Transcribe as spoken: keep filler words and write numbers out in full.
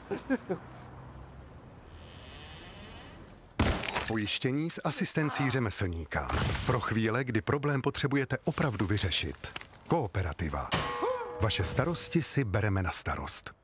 Pojištění s asistencí řemeslníka. Pro chvíle, kdy problém potřebujete opravdu vyřešit. Kooperativa. Vaše starosti si bereme na starost.